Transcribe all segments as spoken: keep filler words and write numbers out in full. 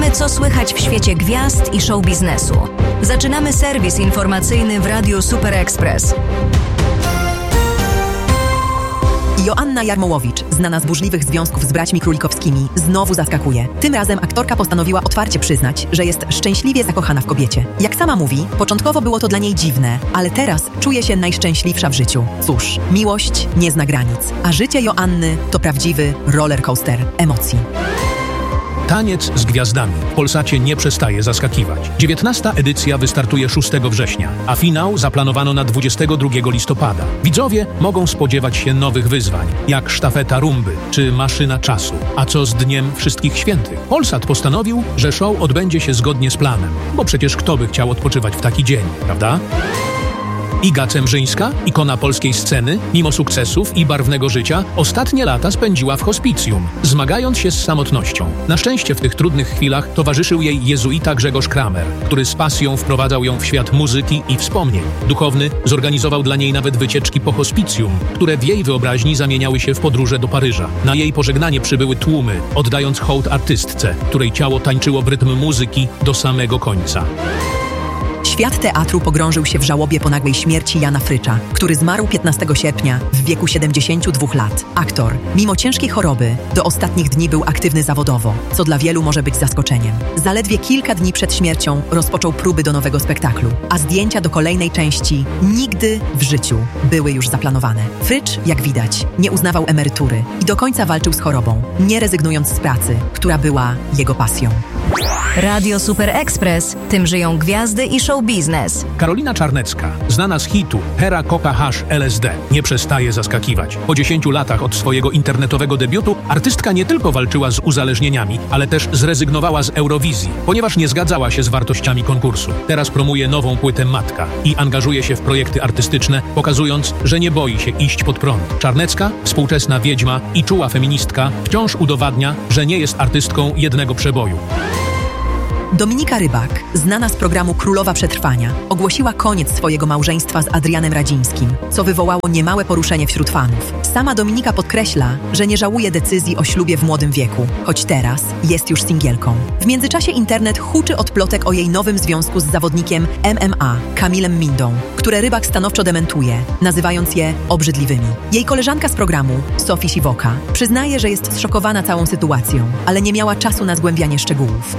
wiemy, co słychać w świecie gwiazd i show biznesu. Zaczynamy serwis informacyjny w Radiu Super Express. Joanna Jarmołowicz, znana z burzliwych związków z braćmi Królikowskimi, znowu zaskakuje. Tym razem aktorka postanowiła otwarcie przyznać, że jest szczęśliwie zakochana w kobiecie. Jak sama mówi, początkowo było to dla niej dziwne, ale teraz czuje się najszczęśliwsza w życiu. Cóż, miłość nie zna granic, a życie Joanny to prawdziwy rollercoaster emocji. Taniec z gwiazdami w Polsacie nie przestaje zaskakiwać. dziewiętnasta edycja wystartuje szóstego września, a finał zaplanowano na dwudziestego drugiego listopada. Widzowie mogą spodziewać się nowych wyzwań, jak sztafeta rumby czy maszyna czasu. A co z Dniem Wszystkich Świętych? Polsat postanowił, że show odbędzie się zgodnie z planem, bo przecież kto by chciał odpoczywać w taki dzień, prawda? Iga Cemrzyńska, ikona polskiej sceny, mimo sukcesów i barwnego życia, ostatnie lata spędziła w hospicjum, zmagając się z samotnością. Na szczęście w tych trudnych chwilach towarzyszył jej jezuita Grzegorz Kramer, który z pasją wprowadzał ją w świat muzyki i wspomnień. Duchowny zorganizował dla niej nawet wycieczki po hospicjum, które w jej wyobraźni zamieniały się w podróże do Paryża. Na jej pożegnanie przybyły tłumy, oddając hołd artystce, której ciało tańczyło w rytm muzyki do samego końca. Świat teatru pogrążył się w żałobie po nagłej śmierci Jana Frycza, który zmarł piętnastego sierpnia w wieku siedemdziesięciu dwóch lat. Aktor, mimo ciężkiej choroby, do ostatnich dni był aktywny zawodowo, co dla wielu może być zaskoczeniem. Zaledwie kilka dni przed śmiercią rozpoczął próby do nowego spektaklu, a zdjęcia do kolejnej części nigdy w życiu były już zaplanowane. Frycz, jak widać, nie uznawał emerytury i do końca walczył z chorobą, nie rezygnując z pracy, która była jego pasją. Radio Super Express, tym żyją gwiazdy i show biznes. Karolina Czarnecka, znana z hitu Hera kocha hasz L S D, nie przestaje zaskakiwać. Po dziesięciu latach od swojego internetowego debiutu artystka nie tylko walczyła z uzależnieniami, ale też zrezygnowała z Eurowizji, ponieważ nie zgadzała się z wartościami konkursu. Teraz promuje nową płytę Matka i angażuje się w projekty artystyczne, pokazując, że nie boi się iść pod prąd. Czarnecka, współczesna wiedźma i czuła feministka, wciąż udowadnia, że nie jest artystką jednego przeboju. Dominika Rybak, znana z programu Królowa Przetrwania, ogłosiła koniec swojego małżeństwa z Adrianem Radzińskim, co wywołało niemałe poruszenie wśród fanów. Sama Dominika podkreśla, że nie żałuje decyzji o ślubie w młodym wieku, choć teraz jest już singielką. W międzyczasie internet huczy od plotek o jej nowym związku z zawodnikiem M M A, Kamilem Mindą, które Rybak stanowczo dementuje, nazywając je obrzydliwymi. Jej koleżanka z programu, Sofii Siwoka, przyznaje, że jest zszokowana całą sytuacją, ale nie miała czasu na zgłębianie szczegółów.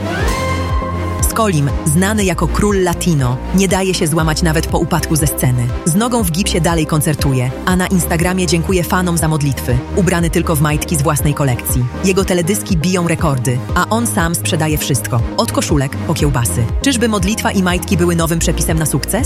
Skolim, znany jako król latino, nie daje się złamać nawet po upadku ze sceny. Z nogą w gipsie dalej koncertuje, a na Instagramie dziękuje fanom za modlitwy, ubrany tylko w majtki z własnej kolekcji. Jego teledyski biją rekordy, a on sam sprzedaje wszystko, od koszulek po kiełbasy. Czyżby modlitwa i majtki były nowym przepisem na sukces?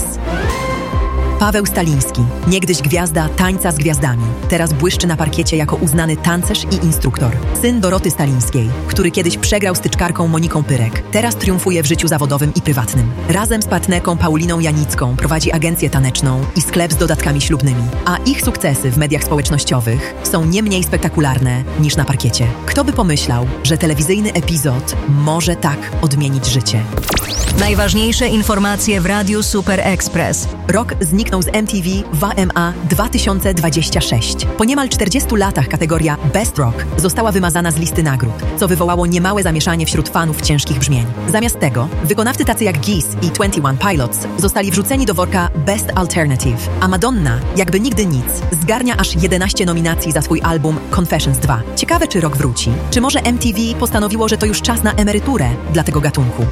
Paweł Staliński, niegdyś gwiazda tańca z gwiazdami, teraz błyszczy na parkiecie jako uznany tancerz i instruktor. Syn Doroty Stalińskiej, który kiedyś przegrał z tyczkarką Moniką Pyrek, teraz triumfuje w życiu zawodowym i prywatnym. Razem z partnerką Pauliną Janicką prowadzi agencję taneczną i sklep z dodatkami ślubnymi, a ich sukcesy w mediach społecznościowych są nie mniej spektakularne niż na parkiecie. Kto by pomyślał, że telewizyjny epizod może tak odmienić życie? Najważniejsze informacje w Radiu Super Express. Rok zniknął z M T V W A M A dwa tysiące dwudziesty szósty. Po niemal czterdziestu latach kategoria Best Rock została wymazana z listy nagród, co wywołało niemałe zamieszanie wśród fanów ciężkich brzmień. Zamiast tego, wykonawcy tacy jak Geese i dwadzieścia jeden Pilots zostali wrzuceni do worka Best Alternative, a Madonna, jakby nigdy nic, zgarnia aż jedenaście nominacji za swój album Confessions dwa. Ciekawe, czy rok wróci. Czy może M T V postanowiło, że to już czas na emeryturę dla tego gatunku?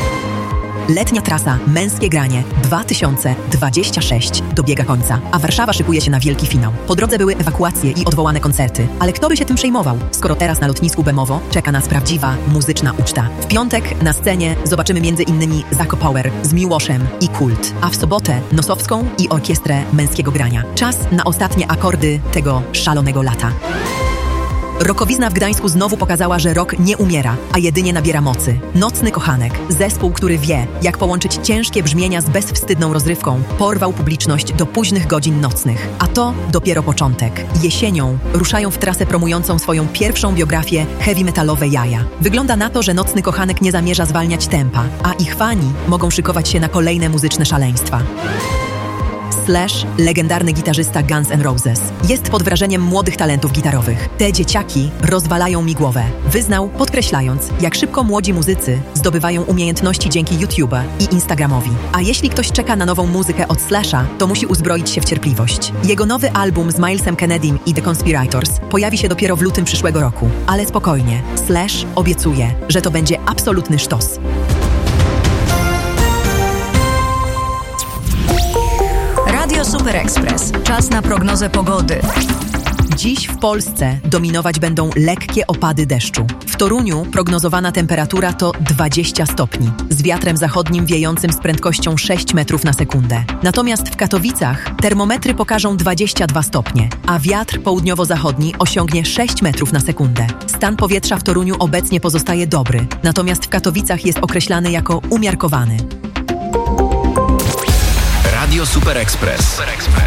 Letnia trasa Męskie Granie dwa tysiące dwudziesty szósty dobiega końca, a Warszawa szykuje się na wielki finał. Po drodze były ewakuacje i odwołane koncerty, ale kto by się tym przejmował, skoro teraz na lotnisku Bemowo czeka nas prawdziwa muzyczna uczta. W piątek na scenie zobaczymy między innymi Zako Power z Miłoszem i Kult, a w sobotę Nosowską i Orkiestrę Męskiego Grania. Czas na ostatnie akordy tego szalonego lata. Rokowizna w Gdańsku znowu pokazała, że rok nie umiera, a jedynie nabiera mocy. Nocny Kochanek, zespół, który wie, jak połączyć ciężkie brzmienia z bezwstydną rozrywką, porwał publiczność do późnych godzin nocnych. A to dopiero początek. Jesienią ruszają w trasę promującą swoją pierwszą biografię heavy metalowe Jaja. Wygląda na to, że Nocny Kochanek nie zamierza zwalniać tempa, a ich fani mogą szykować się na kolejne muzyczne szaleństwa. Slash, legendarny gitarzysta Guns N' Roses, jest pod wrażeniem młodych talentów gitarowych. Te dzieciaki rozwalają mi głowę. Wyznał, podkreślając, jak szybko młodzi muzycy zdobywają umiejętności dzięki YouTube'a i Instagramowi. A jeśli ktoś czeka na nową muzykę od Slasha, to musi uzbroić się w cierpliwość. Jego nowy album z Milesem Kennedym i The Conspirators pojawi się dopiero w lutym przyszłego roku. Ale spokojnie, Slash obiecuje, że to będzie absolutny sztos. Radio Super Express. Czas na prognozę pogody. Dziś w Polsce dominować będą lekkie opady deszczu. W Toruniu prognozowana temperatura to dwadzieścia stopni, z wiatrem zachodnim wiejącym z prędkością sześć metrów na sekundę. Natomiast w Katowicach termometry pokażą dwadzieścia dwa stopnie, a wiatr południowo-zachodni osiągnie sześć metrów na sekundę. Stan powietrza w Toruniu obecnie pozostaje dobry, natomiast w Katowicach jest określany jako umiarkowany. Radio Super Express.